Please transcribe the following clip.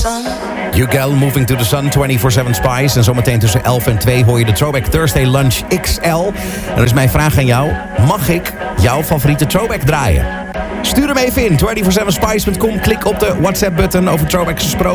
sun. You Gal, Moving to the Sun, 24/7 Spice. En zometeen tussen 11 en 2 hoor je de Throwback Thursday Lunch XL. En dan is mijn vraag aan jou. Mag ik jouw favoriete throwback draaien? Stuur hem even in, 247spice.com. Klik op de WhatsApp-button over throwbacks gesproken.